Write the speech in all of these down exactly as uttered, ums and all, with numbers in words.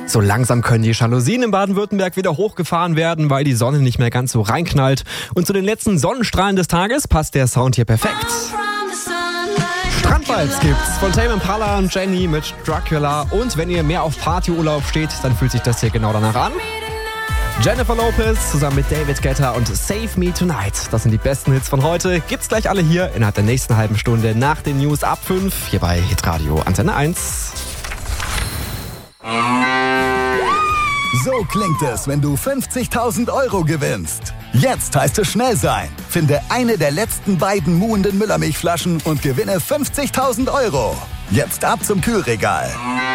So langsam können die Jalousien in Baden-Württemberg wieder hochgefahren werden, weil die Sonne nicht mehr ganz so reinknallt. Und zu den letzten Sonnenstrahlen des Tages passt der Sound hier perfekt. Strandvibes gibt's von Tame Impala und Jenny mit Dracula. Und wenn ihr mehr auf Partyurlaub steht, dann fühlt sich das hier genau danach an. Jennifer Lopez zusammen mit David Guetta und Save Me Tonight. Das sind die besten Hits von heute. Gibt's gleich alle hier innerhalb der nächsten halben Stunde nach den News ab fünf hier bei Hitradio Antenne eins. So klingt es, wenn du fünfzigtausend Euro gewinnst. Jetzt heißt es schnell sein. Finde eine der letzten beiden muhenden Müllermilchflaschen und gewinne fünfzigtausend Euro. Jetzt ab zum Kühlregal.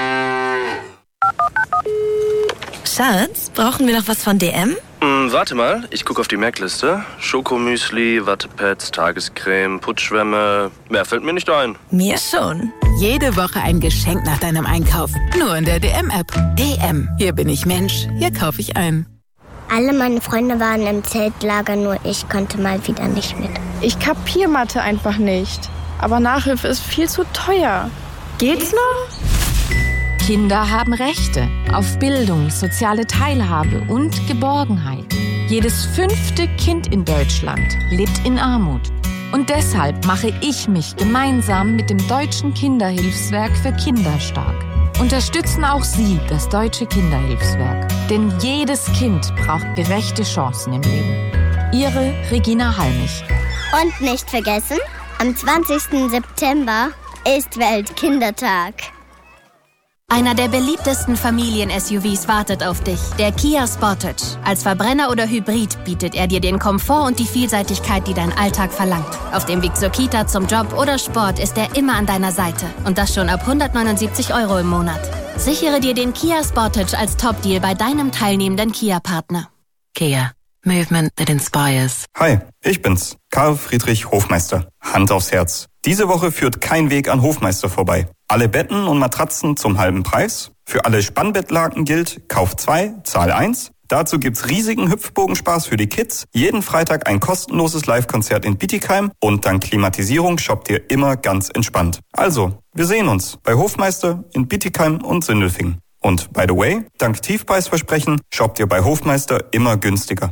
Schatz, brauchen wir noch was von D M? Hm, warte mal, ich gucke auf die Merkliste. Schokomüsli, Wattepads, Tagescreme, Putzschwämme. Mehr fällt mir nicht ein. Mir schon. Jede Woche ein Geschenk nach deinem Einkauf. Nur in der D M-App. D M. Hier bin ich Mensch. Hier kaufe ich ein. Alle meine Freunde waren im Zeltlager, nur ich konnte mal wieder nicht mit. Ich kapier Mathe einfach nicht. Aber Nachhilfe ist viel zu teuer. Geht's noch? Kinder haben Rechte auf Bildung, soziale Teilhabe und Geborgenheit. Jedes fünfte Kind in Deutschland lebt in Armut. Und deshalb mache ich mich gemeinsam mit dem Deutschen Kinderhilfswerk für Kinder stark. Unterstützen auch Sie das Deutsche Kinderhilfswerk. Denn jedes Kind braucht gerechte Chancen im Leben. Ihre Regina Halmich. Und nicht vergessen, am zwanzigsten September ist Weltkindertag. Einer der beliebtesten Familien-S U Vs wartet auf dich, der Kia Sportage. Als Verbrenner oder Hybrid bietet er dir den Komfort und die Vielseitigkeit, die dein Alltag verlangt. Auf dem Weg zur Kita, zum Job oder Sport ist er immer an deiner Seite. Und das schon ab hundertneunundsiebzig Euro im Monat. Sichere dir den Kia Sportage als Top-Deal bei deinem teilnehmenden Kia-Partner. Kia. Movement that inspires. Hi, ich bin's, Karl Friedrich Hofmeister. Hand aufs Herz. Diese Woche führt kein Weg an Hofmeister vorbei. Alle Betten und Matratzen zum halben Preis. Für alle Spannbettlaken gilt, Kauf zwei, Zahl eins. Dazu gibt's riesigen Hüpfbogenspaß für die Kids. Jeden Freitag ein kostenloses Live-Konzert in Bietigheim. Und dank Klimatisierung shoppt ihr immer ganz entspannt. Also, wir sehen uns bei Hofmeister in Bietigheim und Sindelfingen. Und by the way, dank Tiefpreisversprechen shoppt ihr bei Hofmeister immer günstiger.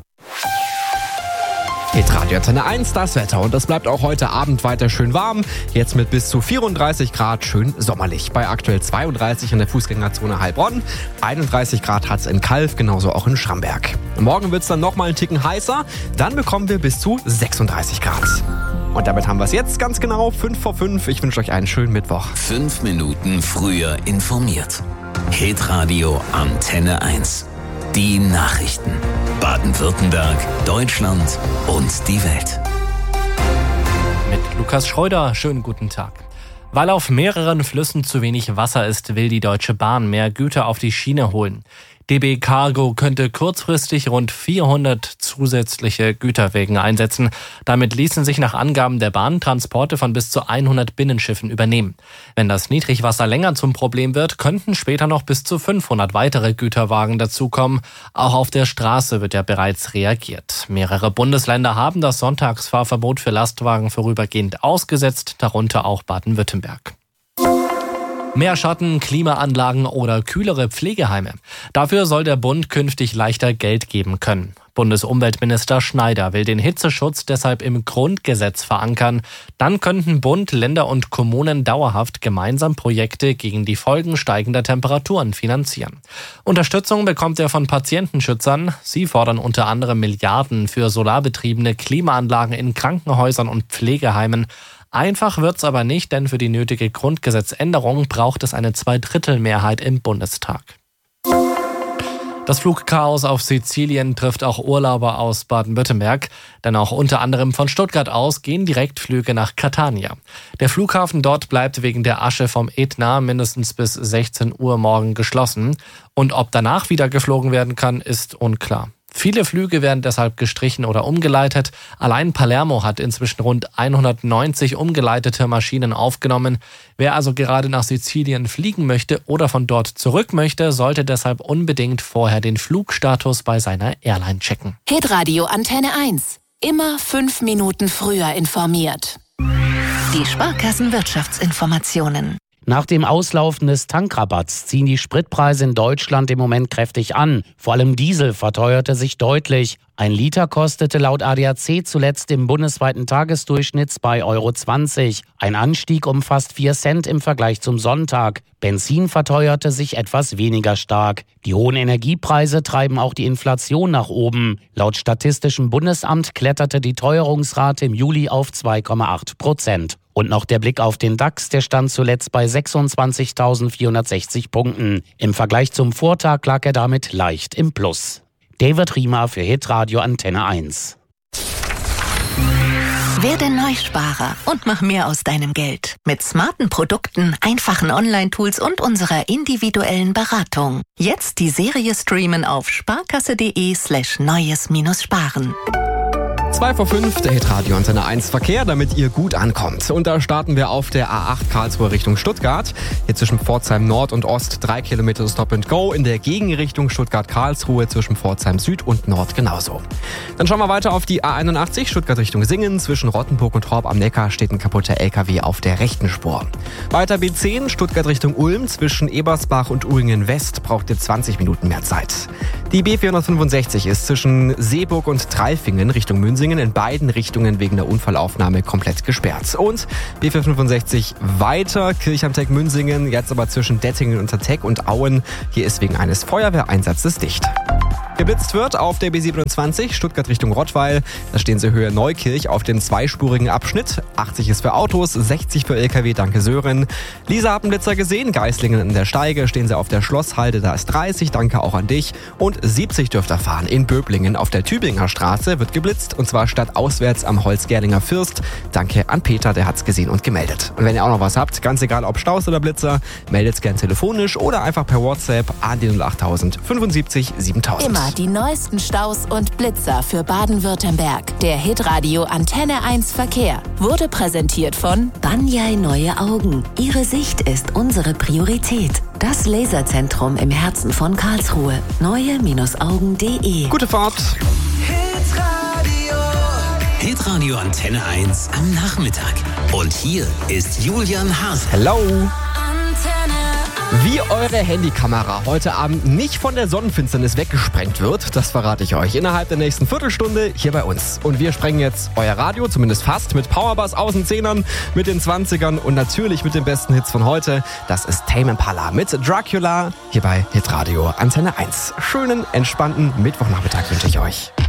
Hitradio Antenne eins, das Wetter. Und es bleibt auch heute Abend weiter schön warm. Jetzt mit bis zu vierunddreißig Grad schön sommerlich. Bei aktuell zweiunddreißig in der Fußgängerzone Heilbronn. einunddreißig Grad hat's in Calw, genauso auch in Schramberg. Morgen wird's dann nochmal einen Ticken heißer. Dann bekommen wir bis zu sechsunddreißig Grad. Und damit haben wir es jetzt ganz genau. fünf vor fünf. Ich wünsche euch einen schönen Mittwoch. Fünf Minuten früher informiert. Hitradio Antenne eins. Die Nachrichten. Baden-Württemberg, Deutschland und die Welt. Mit Lukas Schreuder, schönen guten Tag. Weil auf mehreren Flüssen zu wenig Wasser ist, will die Deutsche Bahn mehr Güter auf die Schiene holen. D B Cargo könnte kurzfristig rund vierhundert zusätzliche Güterwägen einsetzen. Damit ließen sich nach Angaben der Bahn Transporte von bis zu hundert Binnenschiffen übernehmen. Wenn das Niedrigwasser länger zum Problem wird, könnten später noch bis zu fünfhundert weitere Güterwagen dazukommen. Auch auf der Straße wird ja bereits reagiert. Mehrere Bundesländer haben das Sonntagsfahrverbot für Lastwagen vorübergehend ausgesetzt, darunter auch Baden-Württemberg. Mehr Schatten, Klimaanlagen oder kühlere Pflegeheime. Dafür soll der Bund künftig leichter Geld geben können. Bundesumweltminister Schneider will den Hitzeschutz deshalb im Grundgesetz verankern. Dann könnten Bund, Länder und Kommunen dauerhaft gemeinsam Projekte gegen die Folgen steigender Temperaturen finanzieren. Unterstützung bekommt er von Patientenschützern. Sie fordern unter anderem Milliarden für solarbetriebene Klimaanlagen in Krankenhäusern und Pflegeheimen. Einfach wird's aber nicht, denn für die nötige Grundgesetzänderung braucht es eine Zweidrittelmehrheit im Bundestag. Das Flugchaos auf Sizilien trifft auch Urlauber aus Baden-Württemberg, denn auch unter anderem von Stuttgart aus gehen Direktflüge nach Catania. Der Flughafen dort bleibt wegen der Asche vom Ätna mindestens bis sechzehn Uhr morgen geschlossen. Und ob danach wieder geflogen werden kann, ist unklar. Viele Flüge werden deshalb gestrichen oder umgeleitet. Allein Palermo hat inzwischen rund hundertneunzig umgeleitete Maschinen aufgenommen. Wer also gerade nach Sizilien fliegen möchte oder von dort zurück möchte, sollte deshalb unbedingt vorher den Flugstatus bei seiner Airline checken. Hitradio Antenne eins. Immer fünf Minuten früher informiert. Die Sparkassenwirtschaftsinformationen. Nach dem Auslaufen des Tankrabatts ziehen die Spritpreise in Deutschland im Moment kräftig an. Vor allem Diesel verteuerte sich deutlich. Ein Liter kostete laut A D A C zuletzt im bundesweiten Tagesdurchschnitt zwei Euro zwanzig. Ein Anstieg um fast vier Cent im Vergleich zum Sonntag. Benzin verteuerte sich etwas weniger stark. Die hohen Energiepreise treiben auch die Inflation nach oben. Laut Statistischem Bundesamt kletterte die Teuerungsrate im Juli auf zwei Komma acht Prozent. Und noch der Blick auf den DAX, der stand zuletzt bei sechsundzwanzigtausendvierhundertsechzig Punkten. Im Vergleich zum Vortag lag er damit leicht im Plus. David Riemer für Hitradio Antenne eins. Werde Neusparer und mach mehr aus deinem Geld. Mit smarten Produkten, einfachen Online-Tools und unserer individuellen Beratung. Jetzt die Serie streamen auf sparkasse.de slash neues-sparen. zwei vor fünf, der Hitradio Antenne eins Verkehr, damit ihr gut ankommt. Und da starten wir auf der A acht Karlsruhe Richtung Stuttgart. Hier zwischen Pforzheim Nord und Ost drei Kilometer Stop and Go. In der Gegenrichtung Stuttgart-Karlsruhe zwischen Pforzheim Süd und Nord genauso. Dann schauen wir weiter auf die A einundachtzig Stuttgart Richtung Singen. Zwischen Rottenburg und Horb am Neckar steht ein kaputter L K W auf der rechten Spur. Weiter B zehn Stuttgart Richtung Ulm. Zwischen Ebersbach und Uingen West braucht ihr zwanzig Minuten mehr Zeit. Die B vierhundertfünfundsechzig ist zwischen Seeburg und Treifingen Richtung Münsingen in beiden Richtungen wegen der Unfallaufnahme komplett gesperrt. Und B vierhundertfünfundsechzig weiter, Kirchheim-Teck-Münsingen, jetzt aber zwischen Dettingen unter Teck und Auen. Hier ist wegen eines Feuerwehreinsatzes dicht. Geblitzt wird auf der B siebenundzwanzig Stuttgart Richtung Rottweil. Da stehen sie Höhe Neukirch auf dem zweispurigen Abschnitt. achtzig ist für Autos, sechzig für L K W, danke Sören. Lisa hat einen Blitzer gesehen, Geislingen an der Steige, stehen sie auf der Schlosshalde, da ist dreißig, danke auch an dich. Und siebzig dürft ihr fahren. In Böblingen auf der Tübinger Straße wird geblitzt und zwar stadtauswärts am Holzgerlinger Fürst. Danke an Peter, der hat's gesehen und gemeldet. Und wenn ihr auch noch was habt, ganz egal ob Staus oder Blitzer, meldet's gern telefonisch oder einfach per WhatsApp an die null achttausend fünfundsiebzig siebentausend. Immer die neuesten Staus und Blitzer für Baden-Württemberg. Der Hitradio Antenne eins Verkehr wurde präsentiert von Banyai Neue Augen. Ihre Sicht ist unsere Priorität. Das Laserzentrum im Herzen von Karlsruhe. neue-augen punkt de. Gute Fahrt. Hitradio Antenne eins am Nachmittag. Und hier ist Julian Haas. Hello. Wie eure Handykamera heute Abend nicht von der Sonnenfinsternis weggesprengt wird, das verrate ich euch innerhalb der nächsten Viertelstunde hier bei uns. Und wir sprengen jetzt euer Radio, zumindest fast, mit Powerbass aus den Zehnern, mit den Zwanzigern und natürlich mit den besten Hits von heute. Das ist Tame Impala mit Dracula hier bei Hitradio Antenne eins. Schönen, entspannten Mittwochnachmittag wünsche ich euch.